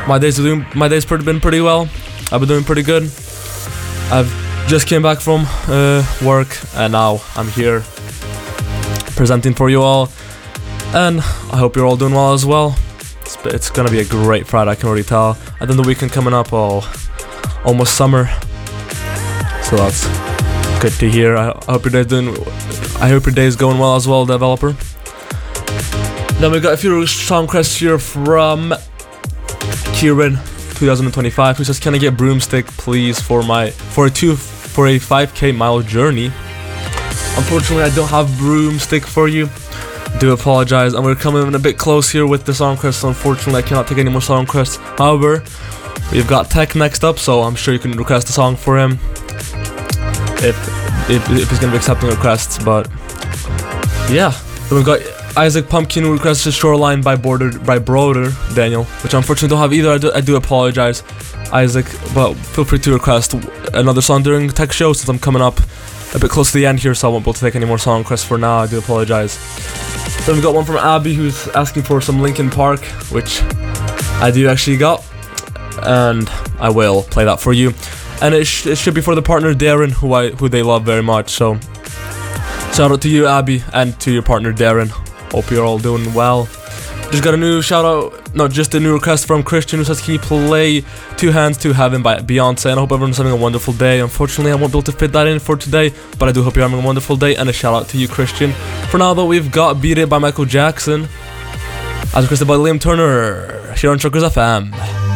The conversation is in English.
My day's been pretty well. I've been doing pretty good. I've just came back from work, and now I'm here presenting for you all. And I hope you're all doing well as well. It's gonna be a great Friday, I can already tell. And then the weekend coming up, almost summer. So that's good to hear. I hope your day's going well as well, developer. Then we got a few song requests here from Kieran 2025, who says, "Can I get Broomstick, please, for a 5k mile journey?" Unfortunately, I don't have Broomstick for you. Do apologize, and we're coming in a bit close here with the song requests. So unfortunately, I cannot take any more song requests. However, we've got Tech next up, so I'm sure you can request a song for him if he's gonna be accepting requests. But yeah, then we've got Isaac Pumpkin, who requested Shoreline by Broder Daniel, which I unfortunately don't have either. I do apologize, Isaac, but feel free to request another song during the Tech show, since I'm coming up a bit close to the end here, so I won't be able to take any more song requests for now. I do apologize. Then we got one from Abby, who's asking for some Linkin Park, which I do actually got, and I will play that for you. And it should be for the partner Darren, who they love very much. So shout out to you, Abby, and to your partner Darren. Hope you're all doing well. Just got a new a new request from Christian, who says, "Can you play Two Hands to Heaven by Beyonce?" And I hope everyone's having a wonderful day. Unfortunately, I won't be able to fit that in for today, but I do hope you're having a wonderful day, and a shout out to you, Christian. For now, though, we've got Beat It by Michael Jackson, as requested by Liam Turner, here on Truckers FM.